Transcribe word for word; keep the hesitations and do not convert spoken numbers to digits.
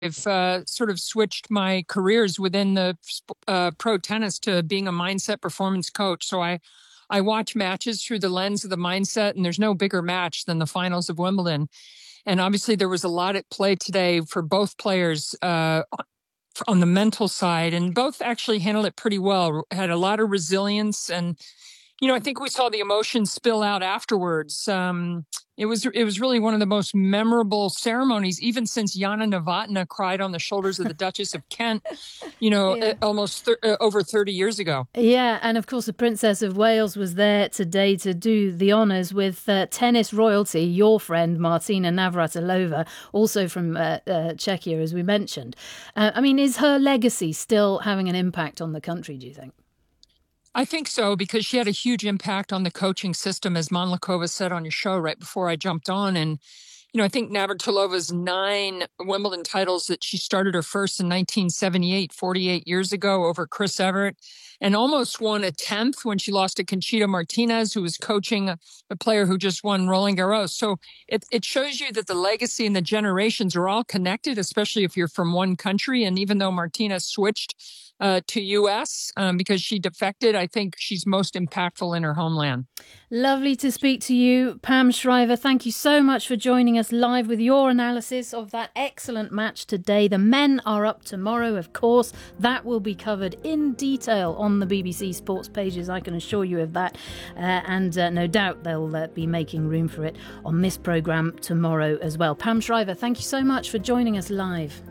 I've uh, sort of switched my careers within the uh, pro tennis to being a mindset performance coach. So I, I watch matches through the lens of the mindset, and there's no bigger match than the finals of Wimbledon. And obviously there was a lot at play today for both players uh, on the mental side, and both actually handled it pretty well, had a lot of resilience. And, you know, I think we saw the emotions spill out afterwards. Um, it was it was really one of the most memorable ceremonies, even since Yana Novotná cried on the shoulders of the Duchess of Kent, you know, Yeah. almost th- uh, over thirty years ago. Yeah, and of course the Princess of Wales was there today to do the honours with uh, tennis royalty, your friend Martina Navratilova, also from uh, uh, Czechia, as we mentioned. Uh, I mean, is her legacy still having an impact on the country, do you think? I think so, because she had a huge impact on the coaching system, as Monlikova said on your show right before I jumped on. And, you know, I think Navratilova's nine Wimbledon titles that she started her first in nineteen seventy-eight, forty-eight years ago over Chris Evert, and almost won a tenth when she lost to Conchita Martinez, who was coaching a, a player who just won Roland Garros. So it, it shows you that the legacy and the generations are all connected, especially if you're from one country. And even though Martinez switched Uh, to U S um, because she defected, I think she's most impactful in her homeland. Lovely to speak to you, Pam Shriver. Thank you so much for joining us live with your analysis of that excellent match today. The men are up tomorrow, of course. That will be covered in detail on the B B C Sports pages, I can assure you of that. Uh, and uh, no doubt they'll uh, be making room for it on this programme tomorrow as well. Pam Shriver, thank you so much for joining us live.